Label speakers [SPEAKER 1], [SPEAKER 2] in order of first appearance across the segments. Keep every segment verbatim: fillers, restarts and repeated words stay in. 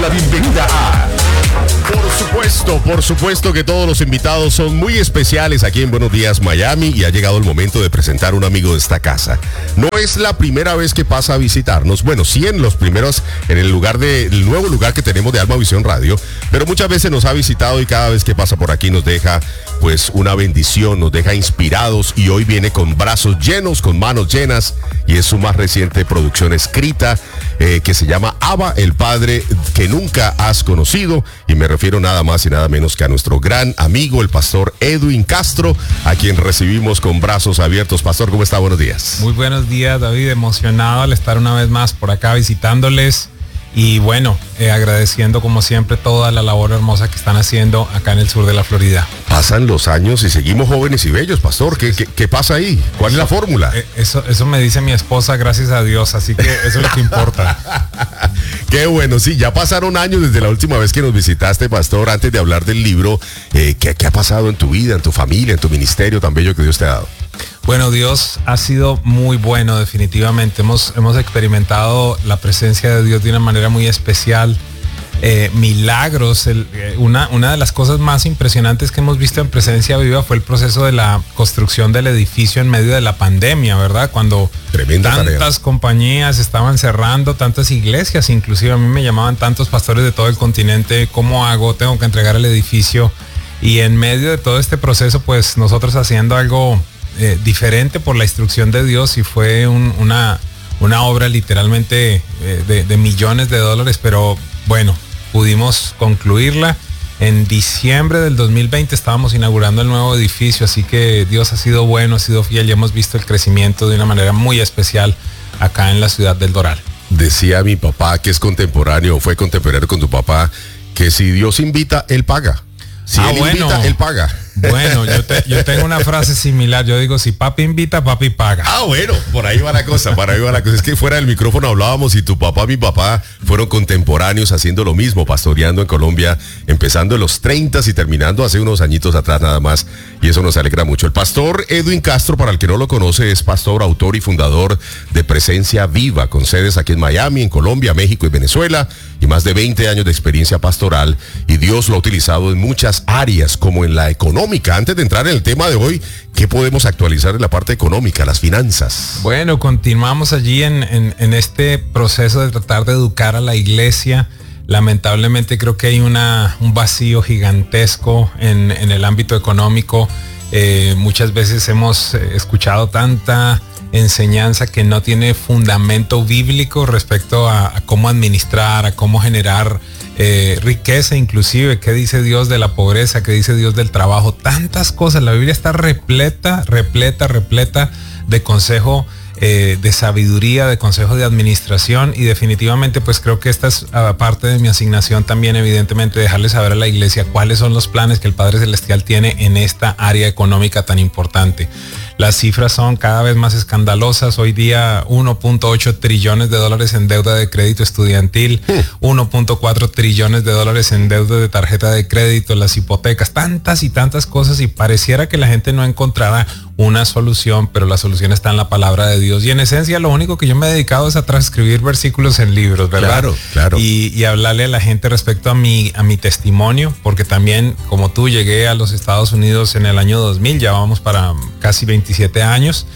[SPEAKER 1] la bienvenida a...
[SPEAKER 2] Por supuesto, por supuesto que todos los invitados son muy especiales aquí en Buenos Días Miami y ha llegado el momento de presentar a un amigo de esta casa. No es la primera vez que pasa a visitarnos, bueno, sí en los primeros, en el lugar de, el nuevo lugar que tenemos de Alma Visión Radio, pero muchas veces nos ha visitado y cada vez que pasa por aquí nos deja pues una bendición, nos deja inspirados y hoy viene con brazos llenos, con manos llenas y es su más reciente producción escrita eh, que se llama Abba, el Padre que nunca has conocido, y me refiero nada más y nada menos que a nuestro gran amigo, el pastor Edwin Castro, a quien recibimos con brazos abiertos. Pastor, ¿cómo está? Buenos días.
[SPEAKER 3] Muy buenos días, David, emocionado al estar una vez más por acá visitándoles y bueno, eh, agradeciendo como siempre toda la labor hermosa que están haciendo acá en el sur de la Florida.
[SPEAKER 2] Pasan los años y seguimos jóvenes y bellos, pastor. ¿Qué, qué, qué pasa ahí? ¿Cuál es la fórmula?
[SPEAKER 3] Eh, eso, eso me dice mi esposa, gracias a Dios, así que eso es lo que importa.
[SPEAKER 2] Qué bueno, sí, ya pasaron años desde la última vez que nos visitaste, pastor. Antes de hablar del libro, eh, ¿qué, ¿qué ha pasado en tu vida, en tu familia, en tu ministerio tan bello que Dios te ha dado?
[SPEAKER 3] Bueno, Dios ha sido muy bueno, definitivamente. Hemos, hemos experimentado la presencia de Dios de una manera muy especial. Eh, milagros, el, eh, una, una de las cosas más impresionantes que hemos visto en Presencia Viva fue el proceso de la construcción del edificio en medio de la pandemia, ¿verdad? Cuando
[SPEAKER 2] Tremenda
[SPEAKER 3] tantas
[SPEAKER 2] tarea.
[SPEAKER 3] compañías estaban cerrando, tantas iglesias, inclusive a mí me llamaban tantos pastores de todo el continente, ¿cómo hago? Tengo que entregar el edificio. Y en medio de todo este proceso, pues nosotros haciendo algo eh, diferente por la instrucción de Dios, y fue un, una, una obra literalmente eh, de, de millones de dólares, pero bueno, pudimos concluirla. En diciembre del dos mil veinte estábamos inaugurando el nuevo edificio, así que Dios ha sido bueno, ha sido fiel y hemos visto el crecimiento de una manera muy especial acá en la ciudad del Doral.
[SPEAKER 2] Decía mi papá, que es contemporáneo, fue contemporáneo con tu papá, que si Dios invita, Él paga. Si
[SPEAKER 3] Ah,
[SPEAKER 2] Él
[SPEAKER 3] bueno.
[SPEAKER 2] invita, Él paga.
[SPEAKER 3] Bueno, yo, te- yo tengo una frase similar. Yo digo, si papi invita, papi paga.
[SPEAKER 2] Ah, bueno, por ahí va la cosa, por ahí va la cosa. Es que fuera del micrófono hablábamos y tu papá y mi papá fueron contemporáneos haciendo lo mismo, pastoreando en Colombia, empezando en los treinta y terminando hace unos añitos atrás nada más. Y eso nos alegra mucho. El pastor Edwin Castro, para el que no lo conoce, es pastor, autor y fundador de Presencia Viva, con sedes aquí en Miami, en Colombia, México y Venezuela, y más de veinte años de experiencia pastoral. Y Dios lo ha utilizado en muchas áreas, como en la económica. Antes de entrar en el tema de hoy, ¿qué podemos actualizar en la parte económica, las finanzas?
[SPEAKER 3] Bueno, continuamos allí en, en, en este proceso de tratar de educar a la iglesia. Lamentablemente creo que hay una, un vacío gigantesco en, en el ámbito económico. Eh, muchas veces hemos eh, escuchado tanta enseñanza que no tiene fundamento bíblico respecto a, a cómo administrar, a cómo generar eh, riqueza, inclusive qué dice Dios de la pobreza, qué dice Dios del trabajo, tantas cosas. La Biblia está repleta, repleta, repleta de consejo, eh, de sabiduría, de consejo de administración, y definitivamente pues creo que esta es uh, parte de mi asignación también, evidentemente, dejarle saber a la iglesia cuáles son los planes que el Padre Celestial tiene en esta área económica tan importante. Las cifras son cada vez más escandalosas. Hoy día uno punto ocho trillones de dólares en deuda de crédito estudiantil, uno punto cuatro trillones de dólares en deuda de tarjeta de crédito, las hipotecas, tantas y tantas cosas, y pareciera que la gente no encontrará una solución, pero la solución está en la palabra de Dios. Y en esencia lo único que yo me he dedicado es a transcribir versículos en libros, ¿verdad?
[SPEAKER 2] Claro, claro.
[SPEAKER 3] Y, y hablarle a la gente respecto a mi, a mi testimonio, porque también, como tú, llegué a los Estados Unidos en el año dos mil, ya vamos para casi veintisiete años,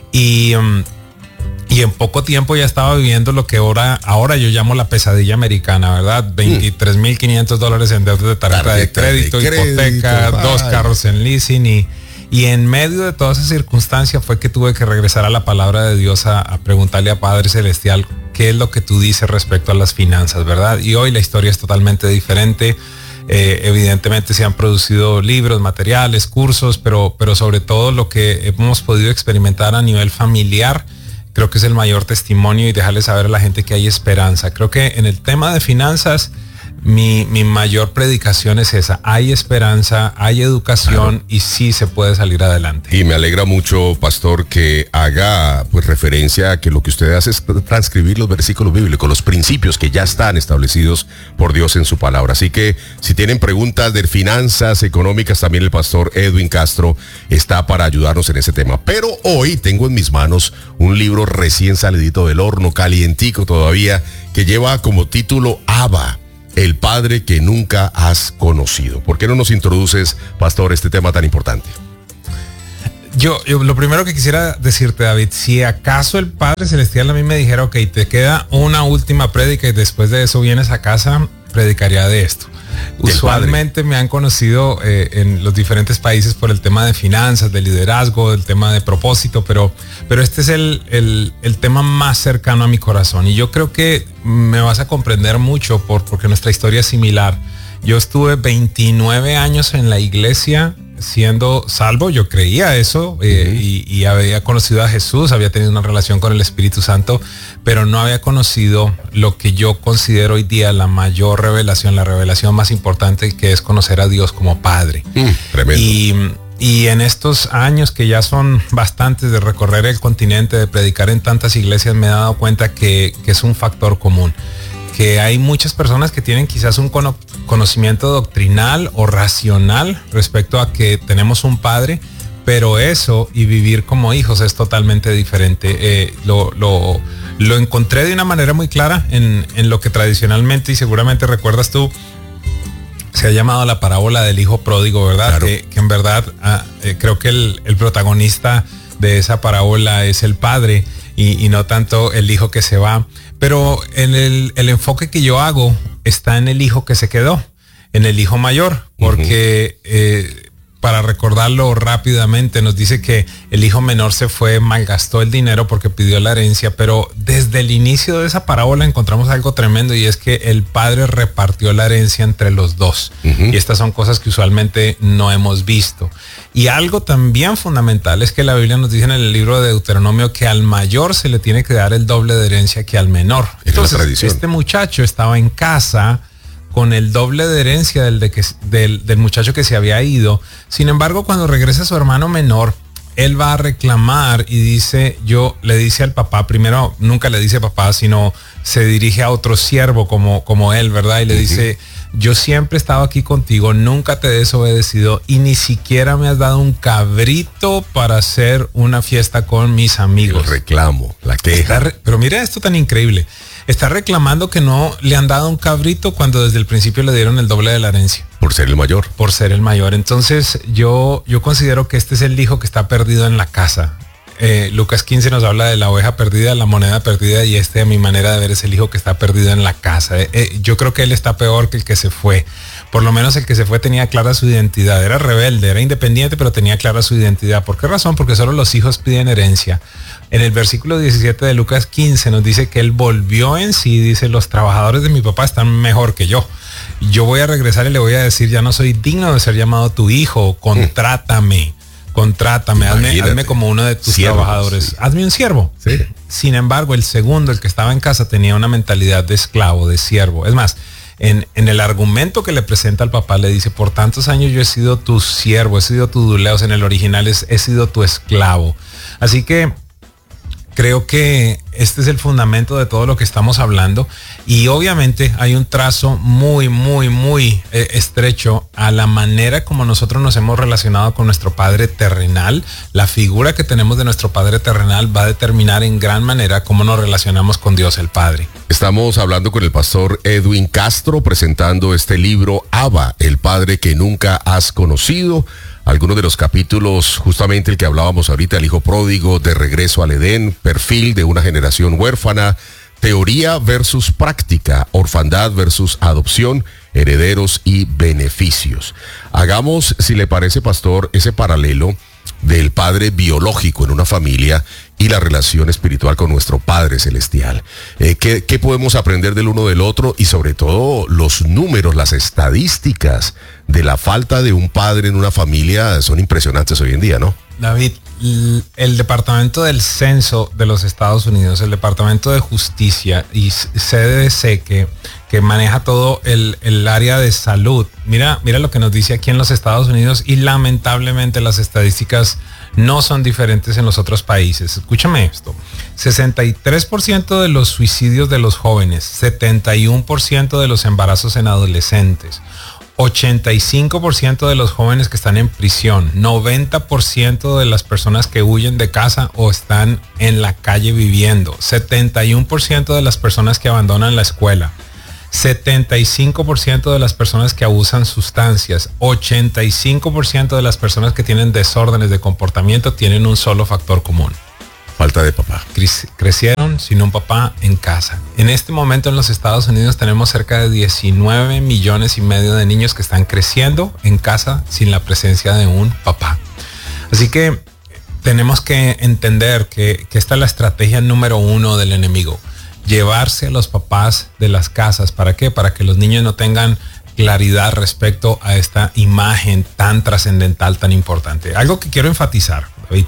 [SPEAKER 3] y, um, y en poco tiempo ya estaba viviendo lo que ahora, ahora yo llamo la pesadilla americana, ¿verdad? veintitrés mil quinientos dólares en deuda de tarjeta, tarjeta de crédito, de crédito hipoteca, vaya. Dos carros en leasing, y Y en medio de toda esa circunstancia fue que tuve que regresar a la palabra de Dios a, a preguntarle a Padre Celestial qué es lo que tú dices respecto a las finanzas, ¿verdad? Y hoy la historia es totalmente diferente. Eh, evidentemente se han producido libros, materiales, cursos, pero, pero sobre todo lo que hemos podido experimentar a nivel familiar, creo que es el mayor testimonio, y dejarle saber a la gente que hay esperanza. Creo que en el tema de finanzas, Mi, mi mayor predicación es esa: hay esperanza, hay educación, claro, y sí se puede salir adelante.
[SPEAKER 2] Y me alegra mucho, pastor, que haga pues referencia a que lo que usted hace es transcribir los versículos bíblicos, los principios que ya están establecidos por Dios en su palabra. Así que si tienen preguntas de finanzas económicas, también el pastor Edwin Castro está para ayudarnos en ese tema. Pero hoy tengo en mis manos un libro recién salidito del horno, calientico todavía, que lleva como título Abba, el Padre que nunca has conocido. ¿Por qué no nos introduces, pastor, este tema tan importante?
[SPEAKER 3] Yo, yo lo primero que quisiera decirte, David, si acaso el Padre Celestial a mí me dijera, ok, te queda una última prédica y después de eso vienes a casa, predicaría de esto. Usualmente me han conocido eh, en los diferentes países por el tema de finanzas, de liderazgo, del tema de propósito, pero, pero este es el, el, el tema más cercano a mi corazón y yo creo que me vas a comprender mucho por, porque nuestra historia es similar. Yo estuve veintinueve años en la iglesia siendo salvo, yo creía eso eh, y, y había conocido a Jesús, había tenido una relación con el Espíritu Santo, pero no había conocido lo que yo considero hoy día la mayor revelación, la revelación más importante, que es conocer a Dios como Padre. Mm, tremendo. Y, y en estos años que ya son bastantes de recorrer el continente, de predicar en tantas iglesias, me he dado cuenta que, que es un factor común. Que hay muchas personas que tienen quizás un cono- conocimiento doctrinal o racional respecto a que tenemos un padre, pero eso y vivir como hijos es totalmente diferente. Eh, lo, lo, lo encontré de una manera muy clara en, en lo que tradicionalmente, y seguramente recuerdas tú, se ha llamado la parábola del hijo pródigo, ¿verdad? Claro. Que, que en verdad ah, eh, creo que el, el protagonista de esa parábola es el padre y, y no tanto el hijo que se va. Pero en el, el enfoque que yo hago está en el hijo que se quedó, en el hijo mayor, porque uh-huh. eh, para recordarlo rápidamente nos dice que el hijo menor se fue, malgastó el dinero porque pidió la herencia, pero desde el inicio de esa parábola encontramos algo tremendo y es que el padre repartió la herencia entre los dos. Uh-huh. Y estas son cosas que usualmente no hemos visto. Y algo también fundamental es que la Biblia nos dice en el libro de Deuteronomio que al mayor se le tiene que dar el doble de herencia que al menor. Entonces, este muchacho estaba en casa con el doble de herencia del, de que, del, del muchacho que se había ido. Sin embargo, cuando regresa su hermano menor, él va a reclamar y dice, yo le dice al papá, primero nunca le dice papá, sino se dirige a otro siervo como, como él, ¿verdad? Y le uh-huh. dice, yo siempre he estado aquí contigo, nunca te he desobedecido y ni siquiera me has dado un cabrito para hacer una fiesta con mis amigos.
[SPEAKER 2] El reclamo, la queja.
[SPEAKER 3] Re- pero mira esto tan increíble. Está reclamando que no le han dado un cabrito cuando desde el principio le dieron el doble de la herencia.
[SPEAKER 2] Por ser el mayor.
[SPEAKER 3] Por ser el mayor. Entonces yo, yo considero que este es el hijo que está perdido en la casa. Eh, Lucas quince nos habla de la oveja perdida, la moneda perdida, y este a mi manera de ver es el hijo que está perdido en la casa. Eh, eh, yo creo que él está peor que el que se fue. Por lo menos el que se fue tenía clara su identidad. Era rebelde, era independiente, pero tenía clara su identidad. ¿Por qué razón? Porque solo los hijos piden herencia. En el versículo diecisiete de Lucas quince nos dice que él volvió en sí, dice, los trabajadores de mi papá están mejor que yo. Yo voy a regresar y le voy a decir, ya no soy digno de ser llamado tu hijo, contrátame, contrátame, hazme, hazme como uno de tus siervo, trabajadores, sí. Hazme un siervo. Sí. Sin embargo, el segundo, el que estaba en casa, tenía una mentalidad de esclavo, de siervo. Es más, en, en el argumento que le presenta al papá, le dice, por tantos años yo he sido tu siervo, he sido tu duleos, en el original es, he sido tu esclavo. Así que creo que este es el fundamento de todo lo que estamos hablando y obviamente hay un trazo muy, muy, muy eh, estrecho a la manera como nosotros nos hemos relacionado con nuestro Padre terrenal. La figura que tenemos de nuestro Padre terrenal va a determinar en gran manera cómo nos relacionamos con Dios el Padre.
[SPEAKER 2] Estamos hablando con el pastor Edwin Castro presentando este libro Abba, el Padre que nunca has conocido. Algunos de los capítulos, justamente el que hablábamos ahorita, el hijo pródigo, de regreso al Edén, perfil de una generación huérfana, teoría versus práctica, orfandad versus adopción, herederos y beneficios. Hagamos, si le parece, pastor, ese paralelo del padre biológico en una familia y la relación espiritual con nuestro Padre Celestial. Eh, ¿qué, ¿Qué podemos aprender del uno del otro? Y sobre todo los números, las estadísticas de la falta de un padre en una familia son impresionantes hoy en día, ¿no?
[SPEAKER 3] David, el Departamento del Censo de los Estados Unidos, el Departamento de Justicia y C D C que, que maneja todo el, el área de salud, mira, mira lo que nos dice aquí en los Estados Unidos y lamentablemente las estadísticas no son diferentes en los otros países. Escúchame esto, sesenta y tres por ciento de los suicidios de los jóvenes, setenta y uno por ciento de los embarazos en adolescentes, ochenta y cinco por ciento de los jóvenes que están en prisión, noventa por ciento de las personas que huyen de casa o están en la calle viviendo, setenta y uno por ciento de las personas que abandonan la escuela, setenta y cinco por ciento de las personas que abusan sustancias, ochenta y cinco por ciento de las personas que tienen desórdenes de comportamiento tienen un solo factor común.
[SPEAKER 2] Falta de papá.
[SPEAKER 3] Crecieron sin un papá en casa. En este momento en los Estados Unidos tenemos cerca de diecinueve millones y medio de niños que están creciendo en casa sin la presencia de un papá. Así que tenemos que entender que, que esta es la estrategia número uno del enemigo. Llevarse a los papás de las casas. ¿Para qué? Para que los niños no tengan claridad respecto a esta imagen tan trascendental, tan importante. Algo que quiero enfatizar, David.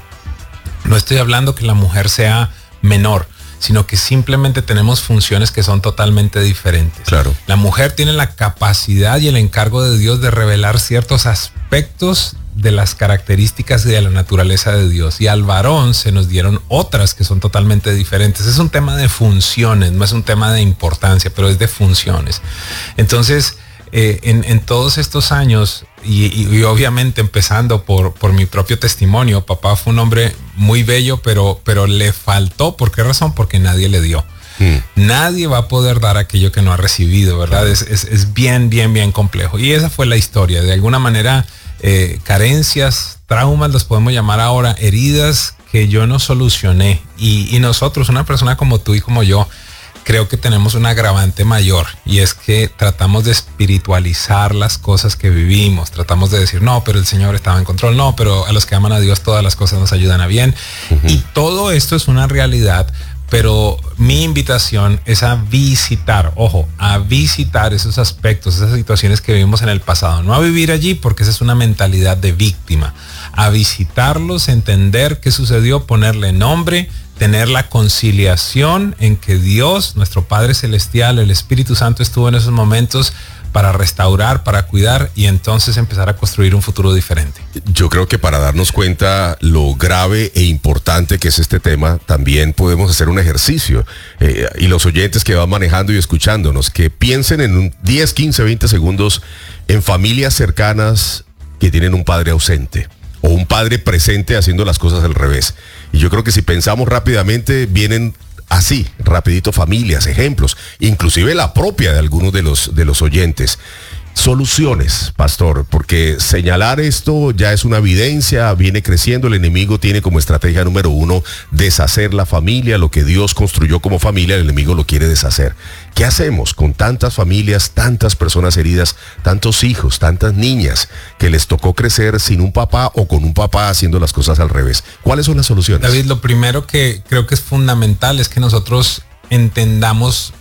[SPEAKER 3] No estoy hablando que la mujer sea menor, sino que simplemente tenemos funciones que son totalmente diferentes.
[SPEAKER 2] Claro.
[SPEAKER 3] La mujer tiene la capacidad y el encargo de Dios de revelar ciertos aspectos de las características y de la naturaleza de Dios. Y al varón se nos dieron otras que son totalmente diferentes. Es un tema de funciones, no es un tema de importancia, pero es de funciones. Entonces, eh, en, en todos estos años, y, y, y obviamente empezando por, por mi propio testimonio, papá fue un hombre muy bello, pero, pero le faltó. ¿Por qué razón? Porque nadie le dio. Mm. Nadie va a poder dar aquello que no ha recibido, ¿verdad? Es, es, es bien, bien, bien complejo. Y esa fue la historia. De alguna manera, eh, carencias, traumas, los podemos llamar ahora, heridas que yo no solucioné. Y, y nosotros, una persona como tú y como yo, creo que tenemos un agravante mayor, y es que tratamos de espiritualizar las cosas que vivimos. Tratamos de decir, no, pero el Señor estaba en control. No, pero a los que aman a Dios todas las cosas nos ayudan a bien. Uh-huh. Y todo esto es una realidad, pero mi invitación es a visitar, ojo, a visitar esos aspectos, esas situaciones que vivimos en el pasado. No a vivir allí, porque esa es una mentalidad de víctima. A visitarlos, entender qué sucedió, ponerle nombre, tener la conciliación en que Dios, nuestro Padre Celestial, el Espíritu Santo estuvo en esos momentos para restaurar, para cuidar, y entonces empezar a construir un futuro diferente.
[SPEAKER 2] Yo creo que para darnos cuenta lo grave e importante que es este tema, también podemos hacer un ejercicio. Eh, y los oyentes que van manejando y escuchándonos, que piensen en un diez, quince, veinte segundos en familias cercanas que tienen un padre ausente o un padre presente haciendo las cosas al revés. Y yo creo que si pensamos rápidamente, vienen así, rapidito, familias, ejemplos, inclusive la propia de algunos de los, de los oyentes. Soluciones, pastor, porque señalar esto ya es una evidencia, viene creciendo, el enemigo tiene como estrategia número uno deshacer la familia, lo que Dios construyó como familia, el enemigo lo quiere deshacer. ¿Qué hacemos con tantas familias, tantas personas heridas, tantos hijos, tantas niñas que les tocó crecer sin un papá o con un papá haciendo las cosas al revés? ¿Cuáles son las soluciones?
[SPEAKER 3] David, lo primero que creo que es fundamental es que nosotros entendamos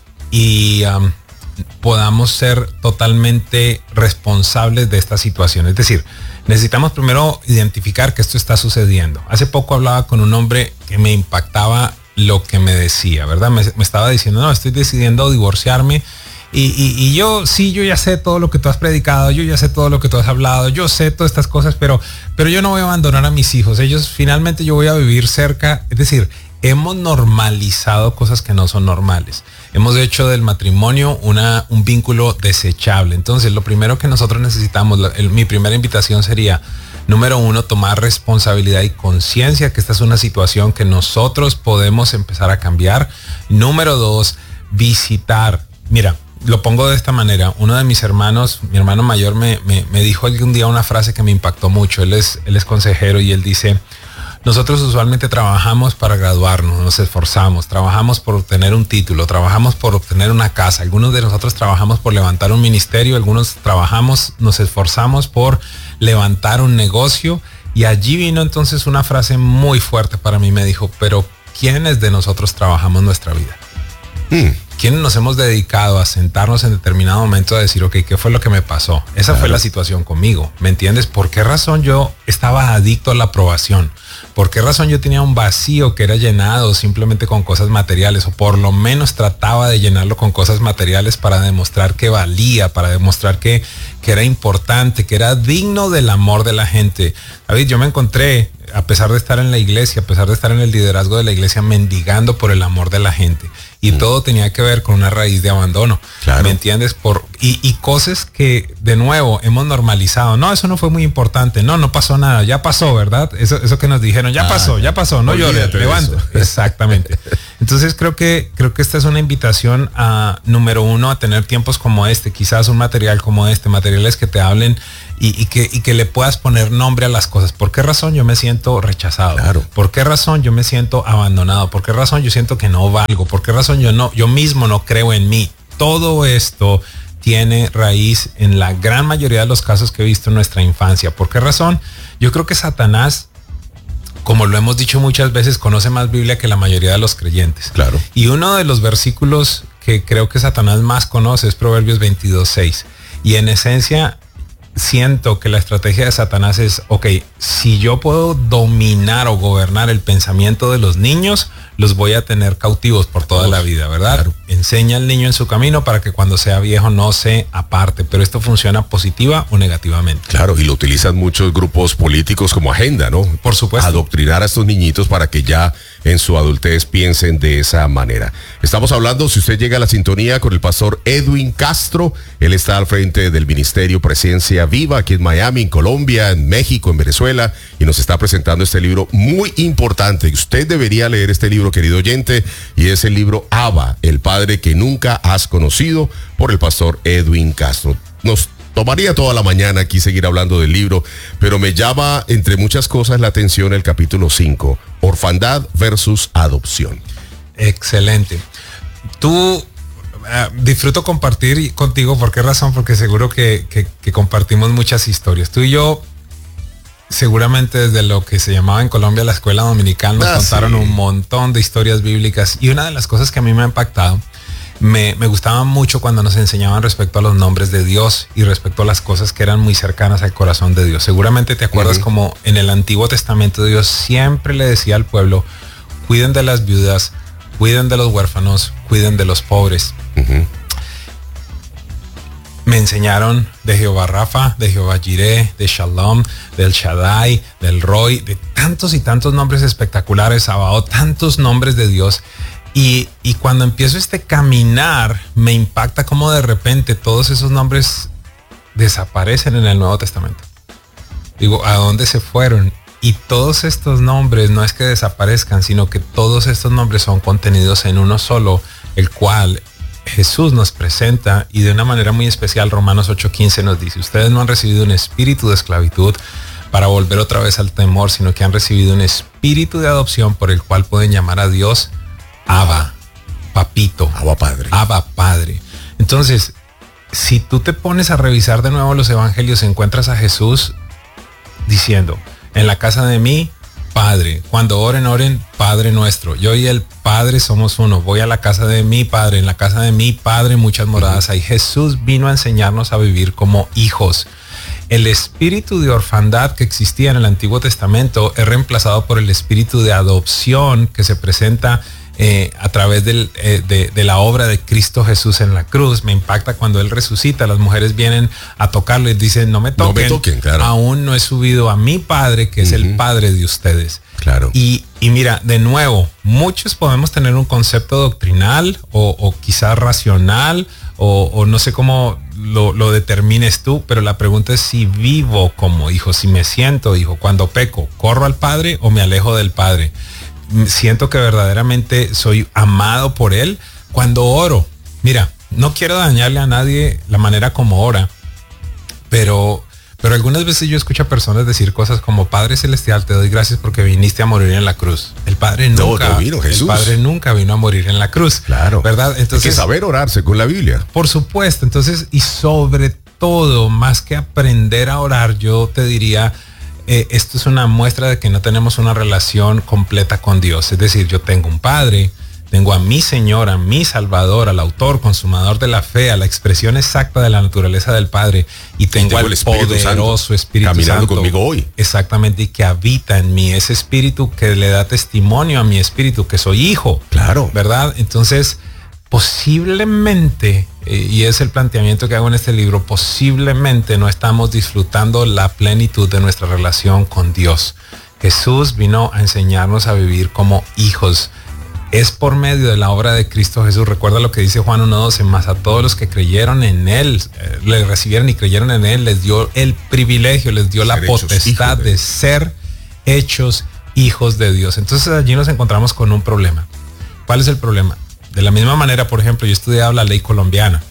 [SPEAKER 3] y Um, podamos ser totalmente responsables de esta situación. Es decir, necesitamos primero identificar que esto está sucediendo. Hace poco hablaba con un hombre que me impactaba lo que me decía, ¿verdad? Me, me estaba diciendo, no, estoy decidiendo divorciarme. Y, y, y yo, sí, yo ya sé todo lo que tú has predicado, yo ya sé todo lo que tú has hablado, yo sé todas estas cosas, pero, pero yo no voy a abandonar a mis hijos. Ellos, finalmente yo voy a vivir cerca. Es decir, hemos normalizado cosas que no son normales. Hemos hecho del matrimonio una, un vínculo desechable. Entonces, lo primero que nosotros necesitamos, la, el, mi primera invitación sería, número uno, tomar responsabilidad y conciencia que esta es una situación que nosotros podemos empezar a cambiar. Número dos, visitar. Mira, lo pongo de esta manera. Uno de mis hermanos, mi hermano mayor, me, me, me dijo algún día una frase que me impactó mucho. Él es, él es consejero y él dice: nosotros usualmente trabajamos para graduarnos, nos esforzamos, trabajamos por obtener un título, trabajamos por obtener una casa, algunos de nosotros trabajamos por levantar un ministerio, algunos trabajamos, nos esforzamos por levantar un negocio. Y allí vino entonces una frase muy fuerte para mí, me dijo: pero ¿quiénes de nosotros trabajamos nuestra vida? Mm. ¿Quiénes nos hemos dedicado a sentarnos en determinado momento a decir, ok, ¿qué fue lo que me pasó? Esa claro. fue la situación conmigo, ¿me entiendes? ¿Por qué razón yo estaba adicto a la aprobación? ¿Por qué razón yo tenía un vacío que era llenado simplemente con cosas materiales? O por lo menos trataba de llenarlo con cosas materiales para demostrar que valía, para demostrar que, que era importante, que era digno del amor de la gente. David, yo me encontré, a pesar de estar en la iglesia, a pesar de estar en el liderazgo de la iglesia, mendigando por el amor de la gente. Y mm. todo tenía que ver con una raíz de abandono. Claro. ¿Me entiendes? Por, y, y cosas que, de nuevo, hemos normalizado. No, eso no fue muy importante. No, no pasó nada. Ya pasó, ¿verdad? Eso, eso que nos dijeron, ya ah, pasó, ya pasó. No llores, levanta. Exactamente. Entonces creo que, creo que esta es una invitación a, número uno, a tener tiempos como este, quizás un material como este, materiales que te hablen y, y, que, y que le puedas poner nombre a las cosas. ¿Por qué razón yo me siento rechazado?
[SPEAKER 2] Claro.
[SPEAKER 3] ¿Por qué razón yo me siento abandonado? ¿Por qué razón yo siento que no valgo? ¿Por qué razón yo no, yo mismo no creo en mí? Todo esto tiene raíz en la gran mayoría de los casos que he visto en nuestra infancia. ¿Por qué razón? Yo creo que Satanás, como lo hemos dicho muchas veces, conoce más Biblia que la mayoría de los creyentes.
[SPEAKER 2] Claro.
[SPEAKER 3] Y uno de los versículos que creo que Satanás más conoce es Proverbios veintidós seis. Y en esencia, siento que la estrategia de Satanás es, ok, si yo puedo dominar o gobernar el pensamiento de los niños, los voy a tener cautivos por toda Uf, la vida, ¿verdad? Claro. Enseña al niño en su camino para que cuando sea viejo no se aparte, pero esto funciona positiva o negativamente.
[SPEAKER 2] Claro, y lo utilizan muchos grupos políticos como agenda, ¿no?
[SPEAKER 3] Por supuesto.
[SPEAKER 2] Adoctrinar a estos niñitos para que ya en su adultez piensen de esa manera. Estamos hablando, si usted llega a la sintonía, con el pastor Edwin Castro. Él está al frente del Ministerio Presencia Viva aquí en Miami, en Colombia, en México, en Venezuela, y nos está presentando este libro muy importante. Usted debería leer este libro, querido oyente, y es el libro Abba, el Padre que nunca has conocido, por el pastor Edwin Castro. Nos tomaría toda la mañana aquí seguir hablando del libro, pero me llama, entre muchas cosas, la atención el capítulo cinco, orfandad versus adopción.
[SPEAKER 3] Excelente. Tú... Uh, disfruto compartir contigo. ¿Por qué razón? Porque seguro que, que, que compartimos muchas historias. Tú y yo, seguramente desde lo que se llamaba en Colombia la escuela dominical, nos ah, contaron sí. un montón de historias bíblicas. Y una de las cosas que a mí me ha impactado, me, me gustaba mucho cuando nos enseñaban respecto a los nombres de Dios y respecto a las cosas que eran muy cercanas al corazón de Dios. Seguramente te acuerdas uh-huh. como en el Antiguo Testamento Dios siempre le decía al pueblo, cuiden de las viudas, cuiden de los huérfanos, cuiden de los pobres. Uh-huh. Me enseñaron de Jehová Rafa, de Jehová Jireh, de Shalom, del Shaddai, del Roy, de tantos y tantos nombres espectaculares, Sabaoth, tantos nombres de Dios. Y, y cuando empiezo este caminar, me impacta cómo de repente todos esos nombres desaparecen en el Nuevo Testamento. Digo, ¿a dónde se fueron? Y todos estos nombres no es que desaparezcan, sino que todos estos nombres son contenidos en uno solo, el cual Jesús nos presenta, y de una manera muy especial Romanos ocho quince nos dice, ustedes no han recibido un espíritu de esclavitud para volver otra vez al temor, sino que han recibido un espíritu de adopción por el cual pueden llamar a Dios Abba, papito,
[SPEAKER 2] Abba Padre.
[SPEAKER 3] Abba Padre. Entonces, si tú te pones a revisar de nuevo los evangelios, encuentras a Jesús diciendo, en la casa de mi Padre, cuando oren, oren Padre nuestro. Yo y el Padre somos uno. Voy a la casa de mi Padre, en la casa de mi Padre muchas moradas hay. Jesús vino a enseñarnos a vivir como hijos. El espíritu de orfandad que existía en el Antiguo Testamento es reemplazado por el espíritu de adopción que se presenta Eh, a través del, eh, de, de la obra de Cristo Jesús en la cruz. Me impacta cuando Él resucita, las mujeres vienen a tocarlo y dicen, no me toquen,
[SPEAKER 2] no me toquen claro. aún
[SPEAKER 3] no he subido a mi Padre, que uh-huh. es el Padre de ustedes.
[SPEAKER 2] Claro.
[SPEAKER 3] Y, y mira, de nuevo, muchos podemos tener un concepto doctrinal o, o quizás racional o, o no sé cómo lo, lo determines tú, pero la pregunta es si vivo como hijo, si me siento hijo. Cuando peco, ¿corro al Padre o me alejo del Padre? Siento que verdaderamente soy amado por Él. Cuando oro, mira, no quiero dañarle a nadie la manera como ora, pero, pero algunas veces yo escucho a personas decir cosas como, Padre Celestial, te doy gracias porque viniste a morir en la cruz. El Padre nunca,
[SPEAKER 2] no, no vino, Jesús.
[SPEAKER 3] El Padre nunca vino a morir en la cruz.
[SPEAKER 2] Claro.
[SPEAKER 3] ¿Verdad? Entonces,
[SPEAKER 2] hay que saber orar según la Biblia.
[SPEAKER 3] Por supuesto. Entonces, y sobre todo, más que aprender a orar, yo te diría, Eh, esto es una muestra de que no tenemos una relación completa con Dios. Es decir, yo tengo un Padre, tengo a mi Señor, a mi Salvador, al autor, consumador de la fe, a la expresión exacta de la naturaleza del Padre, y tengo, tengo al el Espíritu poderoso Santo, Espíritu
[SPEAKER 2] caminando
[SPEAKER 3] Santo
[SPEAKER 2] conmigo hoy.
[SPEAKER 3] Exactamente, y que habita en mí, ese Espíritu que le da testimonio a mi espíritu que soy hijo.
[SPEAKER 2] Claro.
[SPEAKER 3] ¿Verdad? Entonces, posiblemente, eh, y es el planteamiento que hago en este libro, posiblemente no estamos disfrutando la plenitud de nuestra relación con Dios. Jesús vino a enseñarnos a vivir como hijos. Es por medio de la obra de Cristo Jesús. Recuerda lo que dice Juan uno doce, más a todos los que creyeron en Él, eh, le recibieron y creyeron en Él, les dio el privilegio, les dio la potestad de ser hechos hijos de Dios. Entonces allí nos encontramos con un problema. ¿Cuál es el problema? De la misma manera, por ejemplo, yo he estudiado la ley colombiana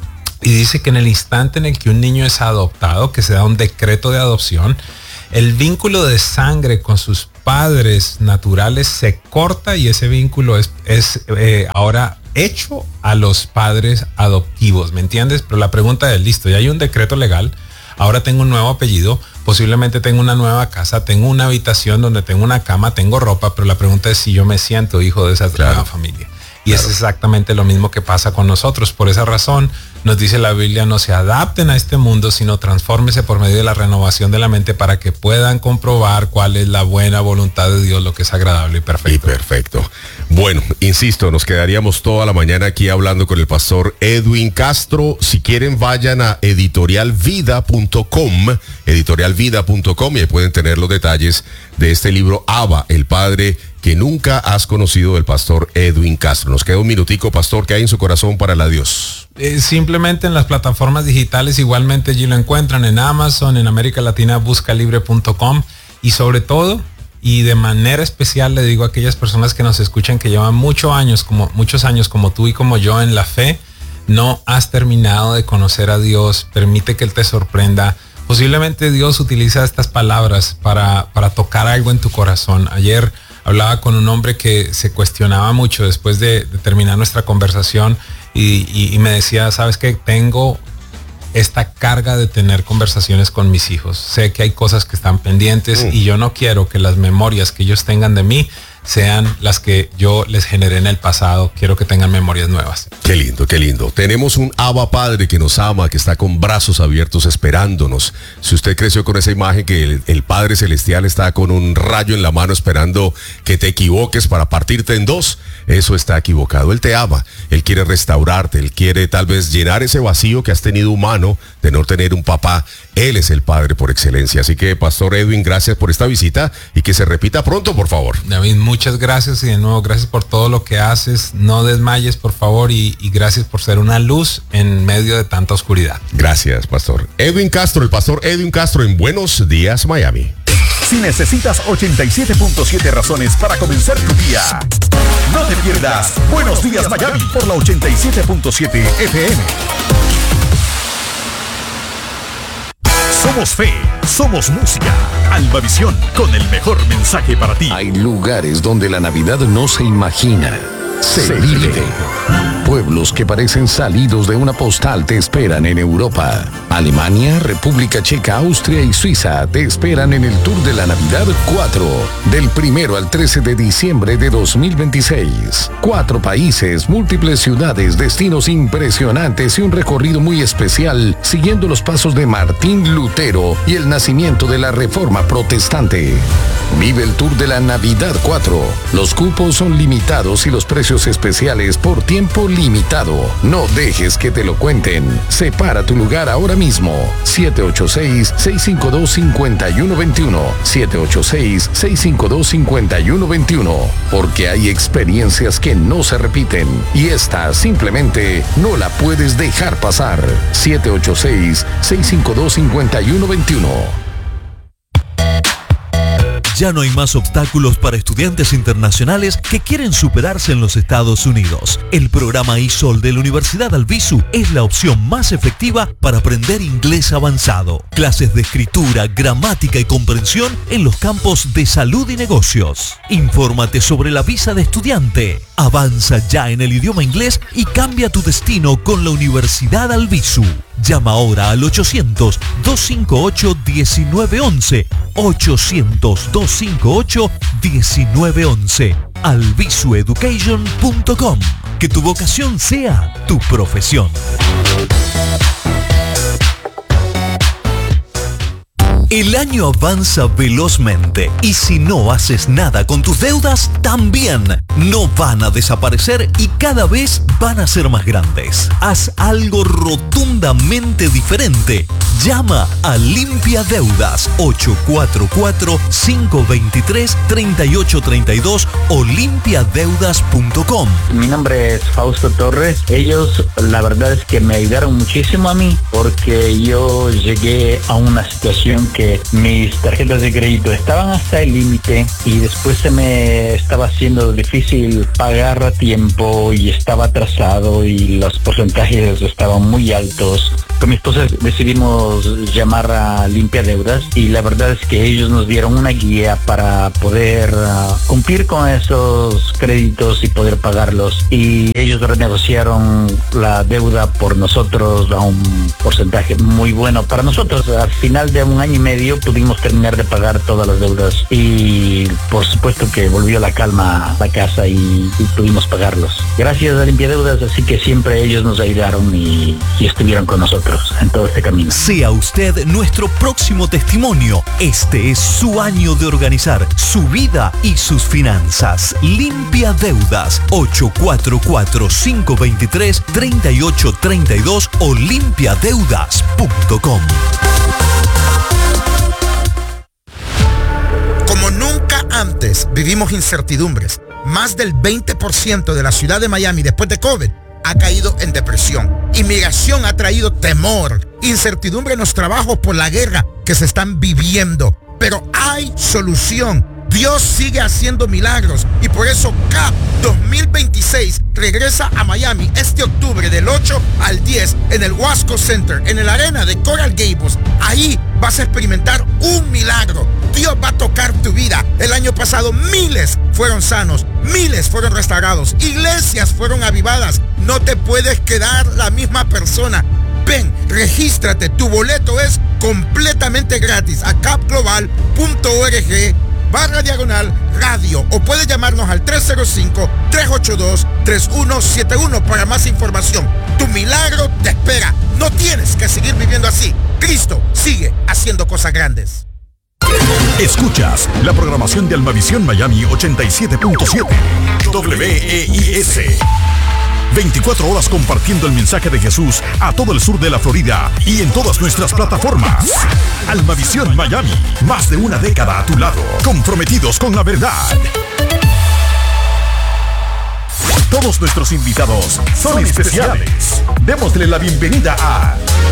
[SPEAKER 3] y dice que en el instante en el que un niño es adoptado, que se da un decreto de adopción, el vínculo de sangre con sus padres naturales se corta y ese vínculo es, es eh, ahora hecho a los padres adoptivos, ¿me entiendes? Pero la pregunta es, listo, ya hay un decreto legal, ahora tengo un nuevo apellido, posiblemente tengo una nueva casa, tengo una habitación donde tengo una cama, tengo ropa, pero la pregunta es si yo me siento hijo de esa
[SPEAKER 2] claro.
[SPEAKER 3] nueva familia. Y
[SPEAKER 2] Claro.
[SPEAKER 3] es exactamente lo mismo que pasa con nosotros. Por esa razón nos dice la Biblia, no se adapten a este mundo, sino transfórmese por medio de la renovación de la mente para que puedan comprobar cuál es la buena voluntad de Dios, lo que es agradable y perfecto.
[SPEAKER 2] Y perfecto. Bueno, insisto, nos quedaríamos toda la mañana aquí hablando con el pastor Edwin Castro. Si quieren, vayan a editorial vida punto com, editorial vida punto com, y ahí pueden tener los detalles de este libro, Abba, el Padre que nunca has conocido, del pastor Edwin Castro. Nos queda un minutico, pastor, ¿qué hay en su corazón para la Dios?
[SPEAKER 3] Eh, simplemente en las plataformas digitales, igualmente allí lo encuentran en Amazon, en América Latina, buscalibre punto com, y sobre todo, y de manera especial le digo a aquellas personas que nos escuchan que llevan muchos años, como, muchos años como tú y como yo en la fe, no has terminado de conocer a Dios, permite que Él te sorprenda. Posiblemente Dios utiliza estas palabras para, para tocar algo en tu corazón. Ayer hablaba con un hombre que se cuestionaba mucho después de, de terminar nuestra conversación y, y, y me decía, ¿sabes qué? Tengo esta carga de tener conversaciones con mis hijos. Sé que hay cosas que están pendientes mm. y yo no quiero que las memorias que ellos tengan de mí sean las que yo les generé en el pasado. Quiero que tengan memorias nuevas.
[SPEAKER 2] Qué lindo, qué lindo. Tenemos un Abba Padre que nos ama, que está con brazos abiertos esperándonos. Si usted creció con esa imagen que el, el Padre Celestial está con un rayo en la mano esperando que te equivoques para partirte en dos, eso está equivocado. Él te ama, Él quiere restaurarte, Él quiere tal vez llenar ese vacío que has tenido humano de no tener un papá. Él es el Padre por excelencia. Así que, Pastor Edwin, gracias por esta visita y que se repita pronto, por favor.
[SPEAKER 3] David, muchas gracias y de nuevo gracias por todo lo que haces. No desmayes, por favor, y, y gracias por ser una luz en medio de tanta oscuridad.
[SPEAKER 2] Gracias, Pastor Edwin Castro, el Pastor Edwin Castro en Buenos Días, Miami.
[SPEAKER 1] Si necesitas ochenta y siete punto siete razones para comenzar tu día, no te pierdas Buenos Días, Miami por la ochenta y siete punto siete F M. Somos fe, somos música. Albavisión, con el mejor mensaje para ti.
[SPEAKER 4] Hay lugares donde la Navidad no se imagina, se, se vive. vive. Pueblos que parecen salidos de una postal te esperan en Europa. Alemania, República Checa, Austria y Suiza te esperan en el Tour de la Navidad cuatro, del primero al trece de diciembre de dos mil veintiséis. Cuatro países, múltiples ciudades, destinos impresionantes y un recorrido muy especial siguiendo los pasos de Martín Lutero y el nacimiento de la Reforma Protestante. Vive el Tour de la Navidad cuatro. Los cupos son limitados y los precios especiales por tiempo limitado. No dejes que te lo cuenten. Separa tu lugar ahora mismo. siete ocho seis, seis cinco dos, cinco uno dos uno. siete ocho seis, seis cinco dos, cinco uno dos uno. Porque hay experiencias que no se repiten y esta simplemente no la puedes dejar pasar. siete ocho seis, seis cinco dos, cinco uno dos uno.
[SPEAKER 5] Ya no hay más obstáculos para estudiantes internacionales que quieren superarse en los Estados Unidos. El programa I S O L de la Universidad Albizu es la opción más efectiva para aprender inglés avanzado. Clases de escritura, gramática y comprensión en los campos de salud y negocios. Infórmate sobre la visa de estudiante. Avanza ya en el idioma inglés y cambia tu destino con la Universidad Albizu. Llama ahora al ochocientos, dos cinco ocho, diecinueve once. ochocientos, dos cinco ocho, diecinueve once. albizu education punto com. Que tu vocación sea tu profesión. El año avanza velozmente y si no haces nada con tus deudas, también no van a desaparecer y cada vez van a ser más grandes. Haz algo rotundamente diferente Llama a Limpia Deudas ocho cuatro cuatro, cinco dos tres, tres ocho tres dos o limpia deudas punto com.
[SPEAKER 6] Mi nombre es Fausto Torres. Ellos, la verdad es que me ayudaron muchísimo a mí porque yo llegué a una situación que mis tarjetas de crédito estaban hasta el límite y después se me estaba haciendo difícil pagar a tiempo y estaba atrasado y los porcentajes estaban muy altos. Con mi esposa decidimos llamar a Limpia Deudas y la verdad es que ellos nos dieron una guía para poder uh, cumplir con esos créditos y poder pagarlos, y ellos renegociaron la deuda por nosotros a un porcentaje muy bueno para nosotros. Al final de un año y medio pudimos terminar de pagar todas las deudas y por supuesto que volvió la calma a la casa y, y pudimos pagarlos. Gracias a Limpia Deudas, así que siempre ellos nos ayudaron y, y estuvieron con nosotros en todo este camino.
[SPEAKER 5] Sea usted nuestro próximo testimonio. Este es su año de organizar su vida y sus finanzas. Limpia Deudas ocho cuatro cuatro, cinco dos tres, tres ocho tres dos o limpia deudas punto com.
[SPEAKER 7] Como nunca antes vivimos incertidumbres. Más del veinte por ciento de la ciudad de Miami después de COVID ha caído en depresión. Inmigración ha traído temor, incertidumbre en los trabajos por la guerra que se están viviendo. Pero hay solución. Dios sigue haciendo milagros y por eso C A P dos mil veintiséis regresa a Miami este octubre del ocho al diez en el Wasco Center, en el arena de Coral Gables. Ahí vas a experimentar un milagro. Dios va a tocar tu vida. El año pasado miles fueron sanos, miles fueron restaurados, iglesias fueron avivadas. No te puedes quedar la misma persona. Ven, regístrate, tu boleto es completamente gratis a capglobal punto org barra diagonal radio o puedes llamarnos al tres cero cinco, tres ocho dos, tres uno siete uno para más información. Tu milagro te espera. No tienes que seguir viviendo así. Cristo sigue haciendo cosas grandes.
[SPEAKER 1] Escuchas la programación de Almavisión Miami ochenta y siete punto siete W E I S. veinticuatro horas compartiendo el mensaje de Jesús a todo el sur de la Florida y en todas nuestras plataformas. Almavisión Miami, más de una década a tu lado, comprometidos con la verdad. Todos nuestros invitados son especiales. Démosle la bienvenida a...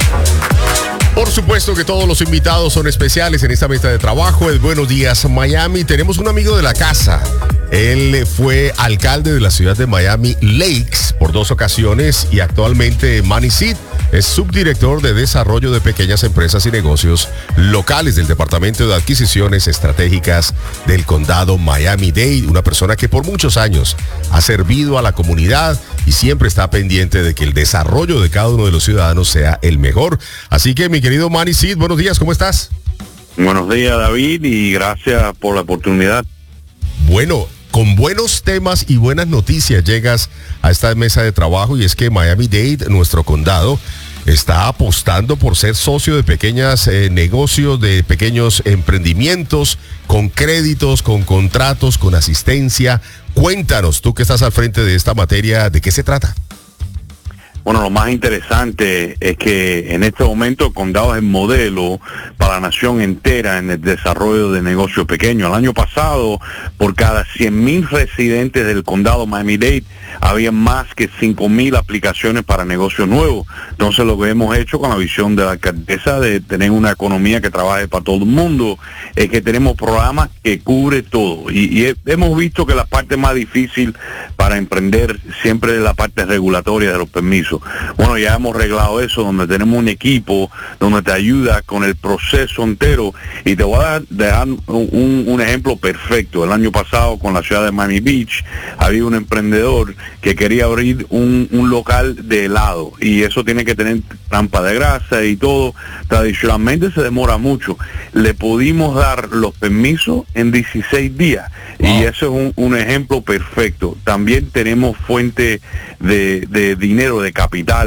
[SPEAKER 2] Por supuesto que todos los invitados son especiales en esta mesa de trabajo. El Buenos Días Miami. Tenemos un amigo de la casa. Él fue alcalde de la ciudad de Miami Lakes por dos ocasiones y actualmente Manny Seed es subdirector de desarrollo de pequeñas empresas y negocios locales del Departamento de Adquisiciones Estratégicas del Condado Miami-Dade. Una persona que por muchos años ha servido a la comunidad y siempre está pendiente de que el desarrollo de cada uno de los ciudadanos sea el mejor. Así que mi querido Manny Seed, buenos días, ¿cómo estás?
[SPEAKER 8] Buenos días, David, y gracias por la oportunidad.
[SPEAKER 2] Bueno, con buenos temas y buenas noticias llegas a esta mesa de trabajo, y es que Miami-Dade, nuestro condado, está apostando por ser socio de pequeños eh, negocios, de pequeños emprendimientos, con créditos, con contratos, con asistencia. Cuéntanos, tú que estás al frente de esta materia, ¿de qué se trata?
[SPEAKER 8] Bueno, lo más interesante es que en este momento el condado es el modelo para la nación entera en el desarrollo de negocios pequeños. El año pasado, por cada cien mil residentes del condado Miami-Dade, había más que cinco mil aplicaciones para negocios nuevos. Entonces, lo que hemos hecho con la visión de la alcaldesa de tener una economía que trabaje para todo el mundo, es que tenemos programas que cubre todo. Y, y hemos visto que la parte más difícil para emprender siempre es la parte regulatoria de los permisos. Bueno, ya hemos arreglado eso, donde tenemos un equipo donde te ayuda con el proceso entero, y te voy a dejar un, un ejemplo perfecto. El año pasado, con la ciudad de Miami Beach, había un emprendedor que quería abrir un, un local de helado, y eso tiene que tener trampa de grasa y todo. Tradicionalmente se demora mucho. Le pudimos dar los permisos en dieciséis días. Wow. Y eso es un, un ejemplo perfecto. También tenemos fuente de, de dinero, de capital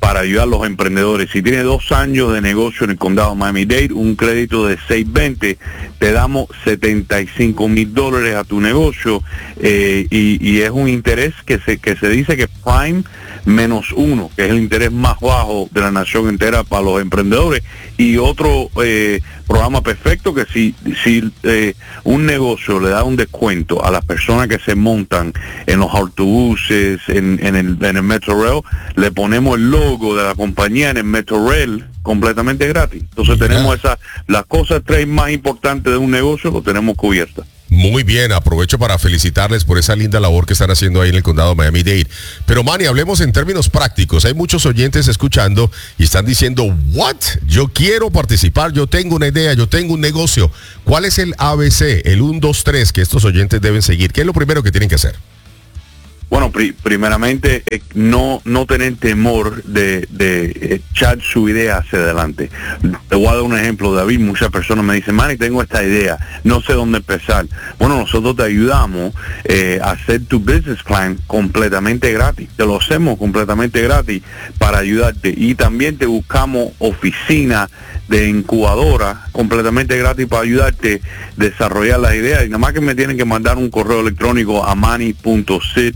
[SPEAKER 8] para ayudar a los emprendedores. Si tienes dos años de negocio en el condado de Miami-Dade, un crédito de seiscientos veinte, te damos setenta y cinco mil dólares a tu negocio, eh, y, y es un interés que se, que se dice que Prime menos uno, que es el interés más bajo de la nación entera para los emprendedores. Y otro eh, programa perfecto, que si, si eh, un negocio le da un descuento a las personas que se montan en los autobuses, en, en, el, en el Metro Rail, le ponemos el logo de la compañía en el Metro Rail completamente gratis. Entonces yeah. tenemos esas, las cosas tres más importantes de un negocio, lo tenemos cubiertas.
[SPEAKER 2] Muy bien, aprovecho para felicitarles por esa linda labor que están haciendo ahí en el condado de Miami-Dade. Pero Manny, hablemos en términos prácticos. Hay muchos oyentes escuchando y están diciendo, ¿what? Yo quiero participar, yo tengo una idea, yo tengo un negocio. ¿Cuál es el A B C, el uno, dos, tres que estos oyentes deben seguir? ¿Qué es lo primero que tienen que hacer?
[SPEAKER 8] Bueno, pri primeramente, eh, no no tener temor de, de echar su idea hacia adelante. Te voy a dar un ejemplo, David. Muchas personas me dicen, Manny, tengo esta idea, no sé dónde empezar. Bueno, nosotros te ayudamos eh, a hacer tu business plan completamente gratis. Te lo hacemos completamente gratis para ayudarte. Y también te buscamos oficina de incubadora completamente gratis para ayudarte a desarrollar las ideas. Y nada más que me tienen que mandar un correo electrónico a manny punto sid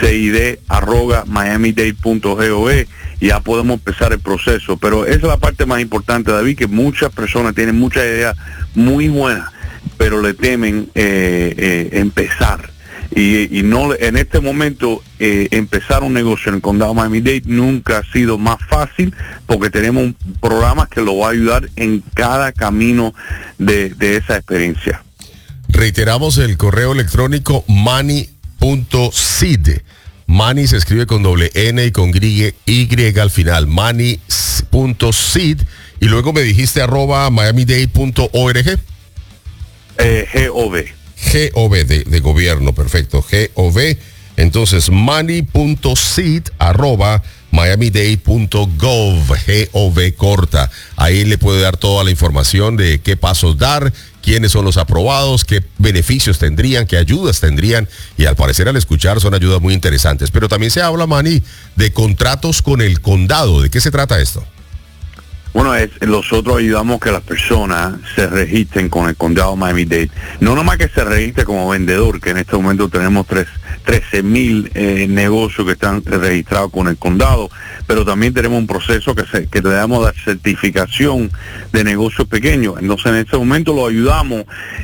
[SPEAKER 8] arroba miami dade punto gov y ya podemos empezar el proceso. Pero esa es la parte más importante, David, que muchas personas tienen muchas ideas muy buenas, pero le temen eh, eh, empezar. Y, y no en este momento eh, empezar un negocio en el condado de Miami-Dade nunca ha sido más fácil, porque tenemos un programa que lo va a ayudar en cada camino de, de esa experiencia.
[SPEAKER 2] Reiteramos el correo electrónico manny punto sid. Manny se escribe con doble N y con Y, y al final, manny punto sid, y luego me dijiste arroba miami dade punto org.
[SPEAKER 8] Eh, G O V.
[SPEAKER 2] G O V de, de gobierno, perfecto, G O V. Entonces, manny punto sid arroba miami dade punto gov, G O V corta. Ahí le puede dar toda la información de qué pasos dar, quiénes son los aprobados, qué beneficios tendrían, qué ayudas tendrían, y al parecer al escuchar son ayudas muy interesantes. Pero también se habla, Manny, de contratos con el condado. ¿De qué se trata esto?
[SPEAKER 8] Bueno, es, nosotros ayudamos que las personas se registren con el condado de Miami-Dade. No nomás que se registre como vendedor, que en este momento tenemos trece mil eh, negocios que están registrados con el condado, pero también tenemos un proceso que, se, que le damos la certificación de negocios pequeños. Entonces en este momento lo ayudamos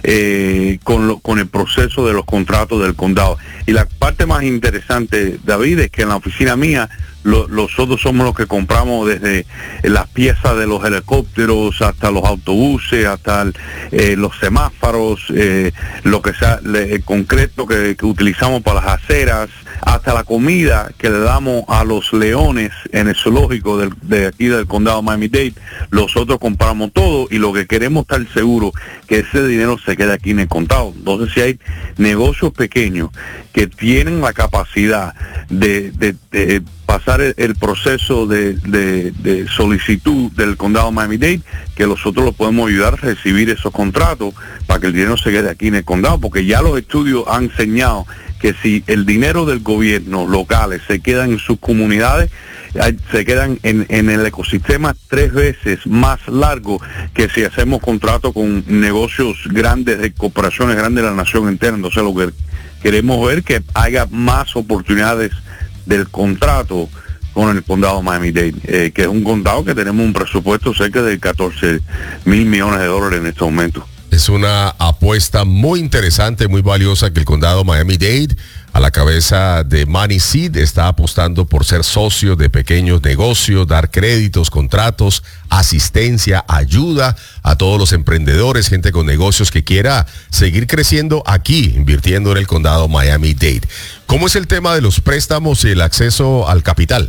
[SPEAKER 8] eh, con, lo, con el proceso de los contratos del condado. Y la parte más interesante, David, es que en la oficina mía, Lo, nosotros somos los que compramos desde las piezas de los helicópteros hasta los autobuses, hasta el, eh, los semáforos, eh, lo que sea, le, el concreto que, que utilizamos para las aceras, hasta la comida que le damos a los leones en el zoológico del, de aquí del condado de Miami-Dade. Nosotros compramos todo, y lo que queremos estar seguros que ese dinero se quede aquí en el condado. Entonces, si hay negocios pequeños que tienen la capacidad de, de, de pasar el, el proceso de, de, de solicitud del condado de Miami-Dade, que nosotros lo podemos ayudar a recibir esos contratos para que el dinero se quede aquí en el condado, porque ya los estudios han enseñado que si el dinero del gobierno locales se quedan en sus comunidades, se quedan en, en el ecosistema tres veces más largo que si hacemos contratos con negocios grandes, de corporaciones grandes de la nación entera. Entonces lo que queremos ver que haya más oportunidades del contrato con el condado de Miami-Dade, eh, que es un condado que tenemos un presupuesto cerca de catorce mil millones de dólares en este momento.
[SPEAKER 2] Es una apuesta muy interesante, muy valiosa, que el condado de Miami-Dade, a la cabeza de Manny Sid, está apostando por ser socio de pequeños negocios, dar créditos, contratos, asistencia, ayuda a todos los emprendedores, gente con negocios que quiera seguir creciendo aquí, invirtiendo en el condado de Miami-Dade. ¿Cómo es el tema de los préstamos y el acceso al capital?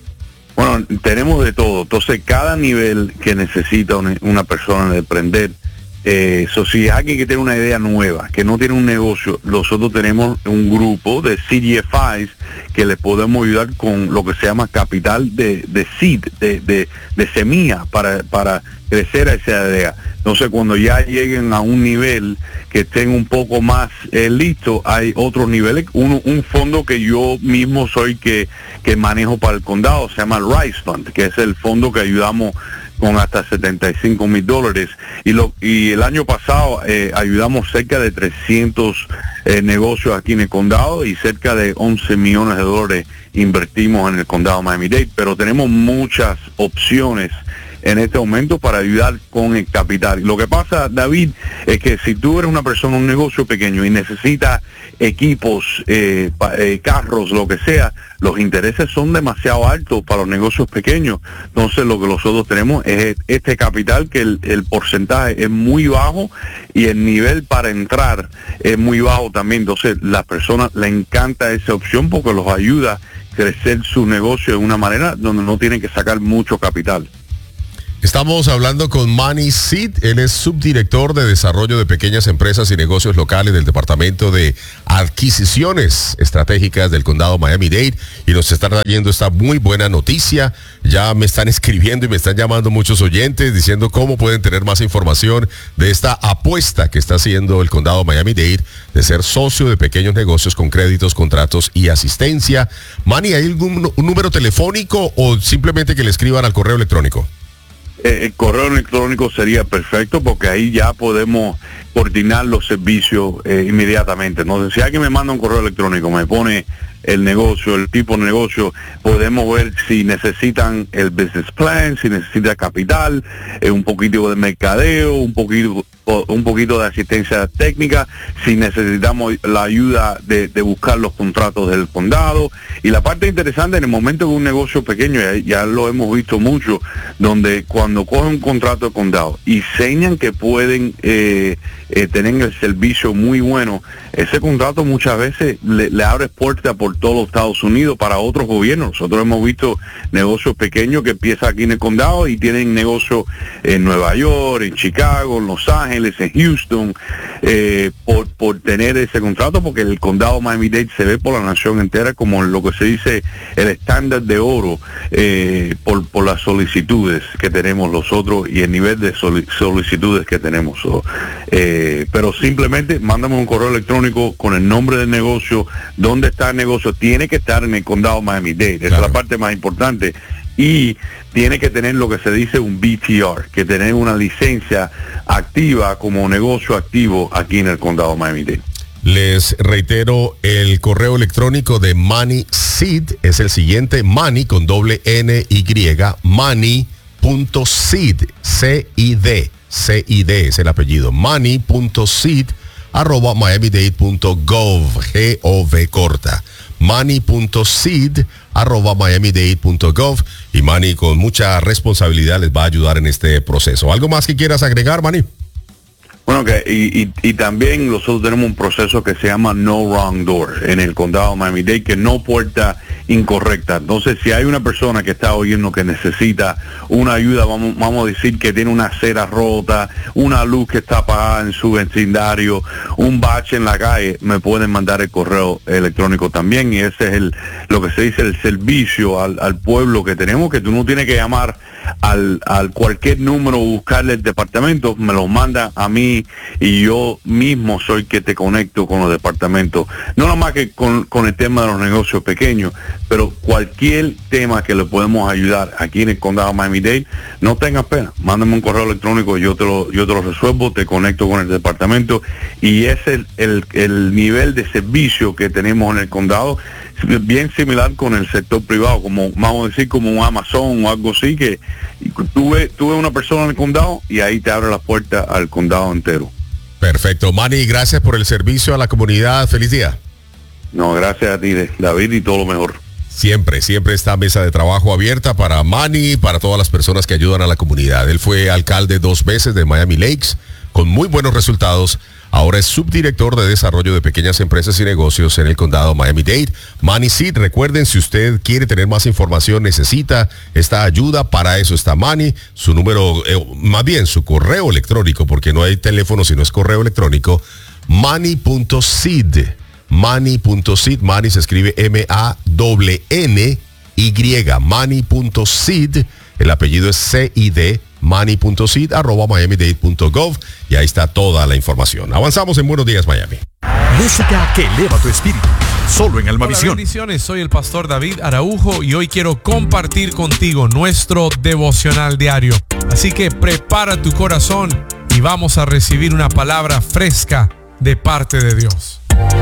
[SPEAKER 8] Bueno, tenemos de todo. Entonces, cada nivel que necesita una, una persona de emprender, Eh, so, si alguien que tiene una idea nueva, que no tiene un negocio, nosotros tenemos un grupo de C D F Is que le podemos ayudar con lo que se llama capital de, de seed, de, de, de semilla para, para crecer a esa idea. Entonces, cuando ya lleguen a un nivel que estén un poco más eh, listos, hay otros niveles. Uno, un fondo que yo mismo soy que, que manejo para el condado, se llama el Rise Fund, que es el fondo que ayudamos con hasta setenta y cinco mil dólares. Y, lo, y el año pasado eh, ayudamos cerca de trescientos eh, negocios aquí en el condado y cerca de once millones de dólares invertimos en el condado Miami-Dade, pero tenemos muchas opciones en este momento para ayudar con el capital. Lo que pasa, David, es que si tú eres una persona, un negocio pequeño y necesitas equipos, eh, pa, eh, carros, lo que sea, los intereses son demasiado altos para los negocios pequeños. Entonces lo que nosotros tenemos es este capital que el, el porcentaje es muy bajo y el nivel para entrar es muy bajo también. Entonces las personas les encanta esa opción porque los ayuda a crecer su negocio de una manera donde no tienen que sacar mucho capital.
[SPEAKER 2] Estamos hablando con Manny Seed, él es subdirector de Desarrollo de Pequeñas Empresas y Negocios Locales del Departamento de Adquisiciones Estratégicas del Condado Miami-Dade, y nos está trayendo esta muy buena noticia. Ya me están escribiendo y me están llamando muchos oyentes diciendo cómo pueden tener más información de esta apuesta que está haciendo el Condado Miami-Dade de ser socio de pequeños negocios con créditos, contratos y asistencia. Manny, ¿hay algún un número telefónico o simplemente que le escriban al correo electrónico?
[SPEAKER 8] Eh, el correo electrónico sería perfecto porque ahí ya podemos coordinar los servicios eh, inmediatamente. Entonces, si alguien me manda un correo electrónico, me pone el negocio, el tipo de negocio, podemos ver si necesitan el business plan, si necesita capital, eh, un poquito de mercadeo, un poquito un poquito de asistencia técnica, si necesitamos la ayuda de, de buscar los contratos del condado. Y la parte interesante en el momento de un negocio pequeño, ya, ya lo hemos visto mucho, donde cuando cogen un contrato de condado y señan que pueden eh, eh, tener el servicio muy bueno, ese contrato muchas veces le, le abre puertas por todos los Estados Unidos para otros gobiernos. Nosotros hemos visto negocios pequeños que empiezan aquí en el condado y tienen negocios en Nueva York, en Chicago, en Los Ángeles, en Houston, eh, por, por tener ese contrato, porque el condado Miami-Dade se ve por la nación entera como lo que se dice el estándar de oro eh, por, por las solicitudes que tenemos nosotros y el nivel de solicitudes que tenemos. So, eh, pero simplemente mándame un correo electrónico con el nombre del negocio, dónde está el negocio, tiene que estar en el condado Miami-Dade, esa claro. es la parte más importante. Y tiene que tener lo que se dice un B T R, que tener una licencia activa como negocio activo aquí en el condado Miami-Dade.
[SPEAKER 2] Les reitero, el correo electrónico de Manny Seed es el siguiente: Manny con doble N Y, Manny.seed, C I D, C I D es el apellido, Manny.seed arroba miami-dade punto gov, G O V corta, Manny.seed arroba miami-dade punto gov, y Manny con mucha responsabilidad les va a ayudar en este proceso. ¿Algo más que quieras agregar, Manny?
[SPEAKER 8] Bueno, que y, y, y también nosotros tenemos un proceso que se llama No Wrong Door en el condado Miami-Dade, que no puerta incorrecta. Entonces, si hay una persona que está oyendo que necesita una ayuda, vamos, vamos a decir que tiene una acera rota, una luz que está apagada en su vecindario, un bache en la calle, me pueden mandar el correo electrónico también, y ese es el lo que se dice el servicio al, al pueblo que tenemos, que tú no tienes que llamar al, al cualquier número, buscarle el departamento, me lo manda a mí y yo mismo soy que te conecto con los departamentos, no nada más que con, con el tema de los negocios pequeños, pero cualquier tema que le podemos ayudar aquí en el condado Miami-Dade, no tengas pena, mándame un correo electrónico, yo te lo yo te lo resuelvo, te conecto con el departamento, y es el, el, el nivel de servicio que tenemos en el condado, bien similar con el sector privado, como vamos a decir como un Amazon o algo así, que tuve tuve una persona en el condado y ahí te abre la puerta al condado entero.
[SPEAKER 2] Perfecto, Manny, gracias por el servicio a la comunidad, feliz día.
[SPEAKER 8] No, gracias a ti, David, y todo lo mejor.
[SPEAKER 2] Siempre, siempre está mesa de trabajo abierta para Manny y para todas las personas que ayudan a la comunidad. Él fue alcalde dos veces de Miami Lakes con muy buenos resultados. Ahora es subdirector de Desarrollo de Pequeñas Empresas y Negocios en el condado Miami-Dade. Manny Seed, recuerden, si usted quiere tener más información, necesita esta ayuda, para eso está Manny. Su número, eh, más bien su correo electrónico, porque no hay teléfono sino es correo electrónico, manny.seed. Manny.seed, Manny se escribe M A N N Y, Manny.seed, el apellido es C I D, Manny.seed arroba miami-dade punto gov, y ahí está toda la información. Avanzamos en Buenos Días Miami.
[SPEAKER 9] Música que eleva tu espíritu.
[SPEAKER 1] Solo en Almavisión.
[SPEAKER 9] Hola, bendiciones, soy el pastor David Araujo y hoy quiero compartir contigo nuestro devocional diario. Así que prepara tu corazón y vamos a recibir una palabra fresca de parte de Dios.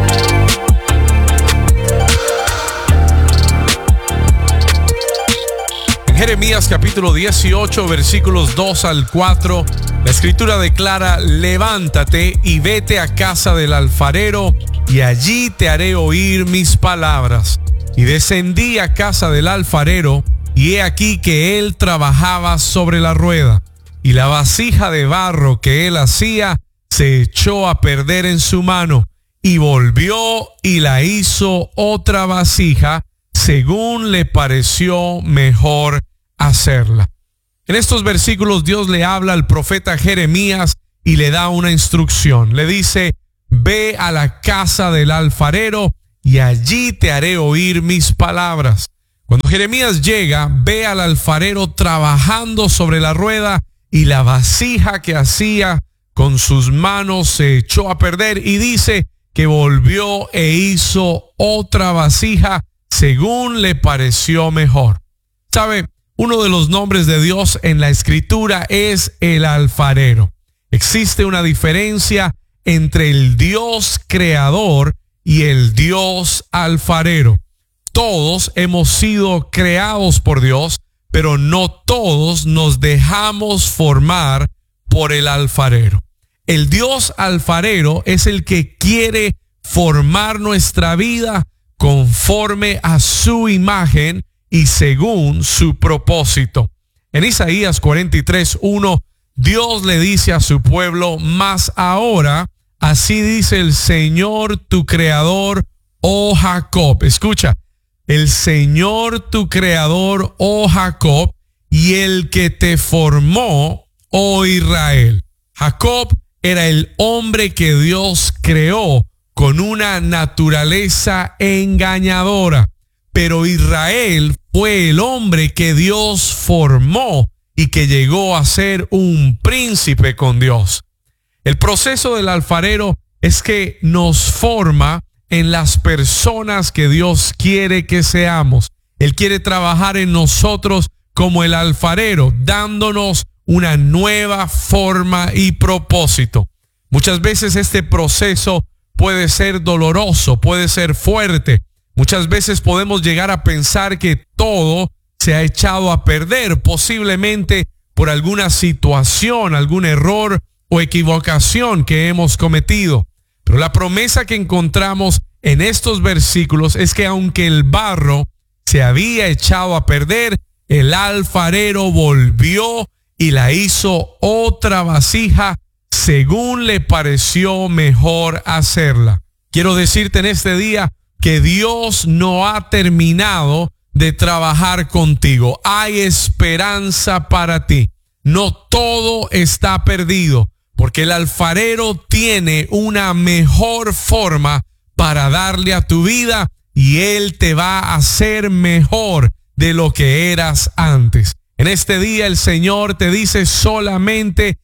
[SPEAKER 9] En Jeremías capítulo dieciocho, versículos dos al cuatro, la escritura declara: levántate y vete a casa del alfarero, y allí te haré oír mis palabras. Y descendí a casa del alfarero, y he aquí que él trabajaba sobre la rueda, y la vasija de barro que él hacía se echó a perder en su mano, y volvió y la hizo otra vasija, según le pareció mejor hacerla. En estos versículos Dios le habla al profeta Jeremías y le da una instrucción. Le dice: ve a la casa del alfarero y allí te haré oír mis palabras. Cuando Jeremías llega, ve al alfarero trabajando sobre la rueda y la vasija que hacía con sus manos se echó a perder, y dice que volvió e hizo otra vasija según le pareció mejor. ¿Sabe? Uno de los nombres de Dios en la escritura es el alfarero. Existe una diferencia entre el Dios creador y el Dios alfarero. Todos hemos sido creados por Dios, pero no todos nos dejamos formar por el alfarero. El Dios alfarero es el que quiere formar nuestra vida conforme a su imagen y según su propósito. En Isaías cuarenta y tres, uno, Dios le dice a su pueblo: mas ahora, así dice el Señor tu creador, oh Jacob. Escucha, el Señor tu creador, oh Jacob, y el que te formó, oh Israel. Jacob era el hombre que Dios creó con una naturaleza engañadora, pero Israel fue el hombre que Dios formó y que llegó a ser un príncipe con Dios. El proceso del alfarero es que nos forma en las personas que Dios quiere que seamos. Él quiere trabajar en nosotros como el alfarero, dándonos una nueva forma y propósito. Muchas veces este proceso puede ser doloroso, puede ser fuerte. Muchas veces podemos llegar a pensar que todo se ha echado a perder, posiblemente por alguna situación, algún error o equivocación que hemos cometido. Pero la promesa que encontramos en estos versículos es que aunque el barro se había echado a perder, el alfarero volvió y la hizo otra vasija según le pareció mejor hacerla. Quiero decirte en este día que Dios no ha terminado de trabajar contigo. Hay esperanza para ti. No todo está perdido, porque el alfarero tiene una mejor forma para darle a tu vida y Él te va a hacer mejor de lo que eras antes. En este día el Señor te dice solamente: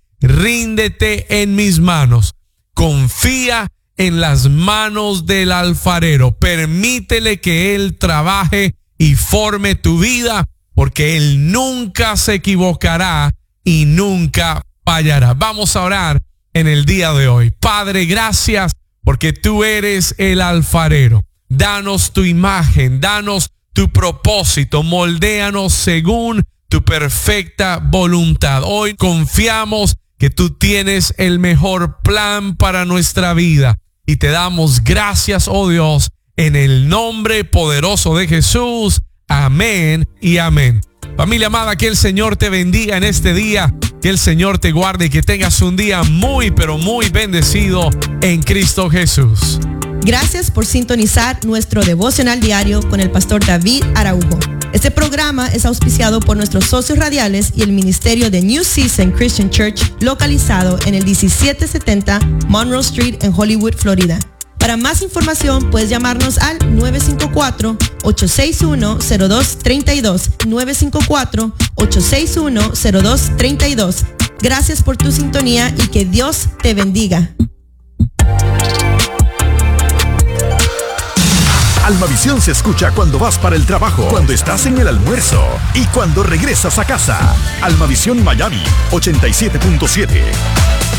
[SPEAKER 9] ríndete en mis manos. Confía en las manos del alfarero. Permítele que Él trabaje y forme tu vida, porque Él nunca se equivocará y nunca fallará. Vamos a orar en el día de hoy. Padre, gracias porque tú eres el alfarero. Danos tu imagen, danos tu propósito, moldéanos según tu perfecta voluntad. Hoy confiamos que tú tienes el mejor plan para nuestra vida y te damos gracias, oh Dios, en el nombre poderoso de Jesús. Amén y amén. Familia amada, que el Señor te bendiga en este día, que el Señor te guarde y que tengas un día muy, pero muy bendecido en Cristo Jesús.
[SPEAKER 10] Gracias por sintonizar nuestro devocional diario con el pastor David Araujo. Este programa es auspiciado por nuestros socios radiales y el ministerio de New Season Christian Church, localizado en el diecisiete setenta Monroe Street en Hollywood, Florida. Para más información puedes llamarnos al nueve cinco cuatro, ocho seis uno, cero dos tres dos, nueve cinco cuatro, ocho seis uno, cero dos tres dos. Gracias por tu sintonía y que Dios te bendiga.
[SPEAKER 1] Almavisión se escucha cuando vas para el trabajo, cuando estás en el almuerzo y cuando regresas a casa. Almavisión Miami ochenta y siete punto siete.